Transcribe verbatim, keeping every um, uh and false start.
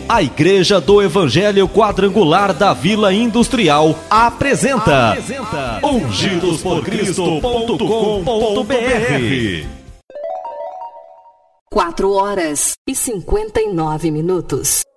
A Igreja do Evangelho Quadrangular da Vila Industrial apresenta, apresenta ungidos por cristo ponto com ponto b r. quatro horas e cinquenta e nove minutos.